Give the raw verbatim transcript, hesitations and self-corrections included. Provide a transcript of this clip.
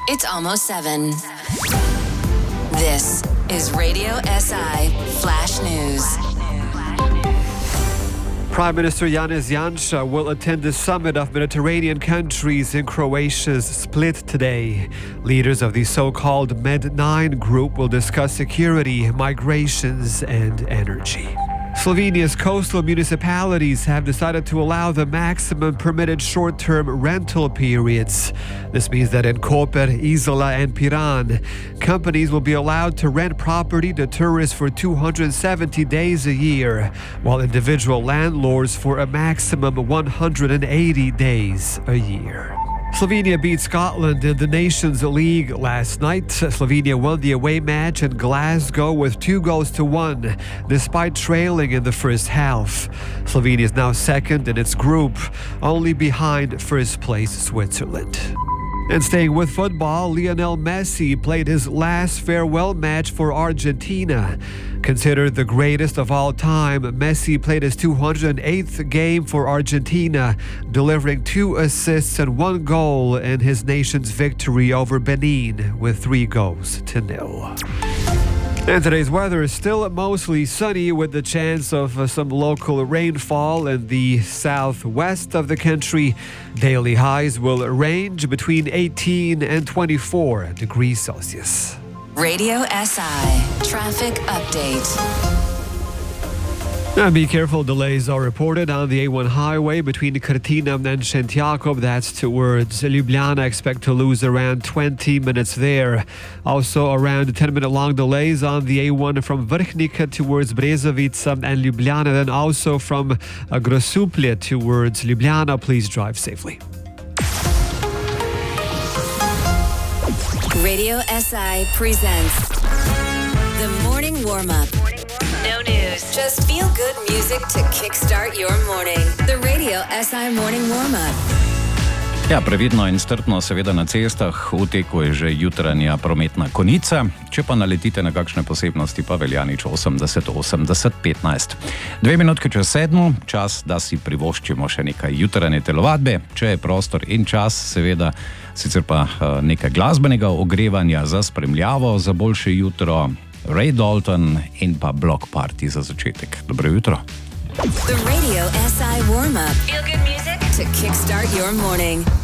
It's almost seven. This is Radio S I Flash News. Prime Minister Janez Janša will attend the summit of Mediterranean countries in Croatia's Split today. Leaders of the so-called Med nine group will discuss security, migrations, and energy. Slovenia's coastal municipalities have decided to allow the maximum permitted short-term rental periods. This means that in Koper, Izola and Piran, companies will be allowed to rent property to tourists for two hundred seventy days a year, while individual landlords for a maximum one hundred eighty days a year. Slovenia beat Scotland in the Nations League last night. Slovenia won the away match in Glasgow with two goals to one, despite trailing in the first half. Slovenia is now second in its group, only behind first place Switzerland. And staying with football, Lionel Messi played his last farewell match for Argentina. Considered the greatest of all time, Messi played his two hundred eighth game for Argentina, delivering two assists and one goal in his nation's victory over Benin with three goals to nil. And today's weather is still mostly sunny with the chance of uh, some local rainfall in the southwest of the country. Daily highs will range between eighteen and twenty-four degrees Celsius. Radio S I Traffic Update. Now be careful, delays are reported on the A one highway between Krtina and Šentjakov. That's towards Ljubljana. Expect to lose around twenty minutes there. Also around ten minute long delays on the A one from Vrhnika towards Brezovica and Ljubljana. Then also from uh, Grosuplje towards Ljubljana. Please drive safely. Radio S I presents the morning warm-up. No news, just feel-good music to kickstart your morning. The Radio S I morning warm-up. Ja, previdno in strpno seveda na cestah, v teku je že jutranja prometna konica. Če pa naletite na kakšne posebnosti, pa velja nič osemdeset osemdeset petnajst. Dve minutke čez sedmo, čas, da si privoščimo še nekaj jutranje telovadbe, če je prostor in čas, seveda, sicer pa nekaj glasbenega ogrevanja za spremljavo, za boljše jutro, Ray Dalton in pa Block Party za začetek. Dobro jutro. The Radio S I warm-up. Feel good music to kickstart your morning.